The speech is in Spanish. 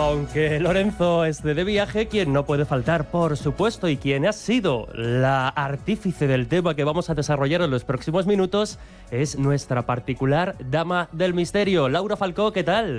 Aunque Lorenzo esté de viaje, quien no puede faltar, por supuesto, y quien ha sido la artífice del tema que vamos a desarrollar en los próximos minutos, es nuestra particular dama del misterio. Laura Falcó, ¿qué tal?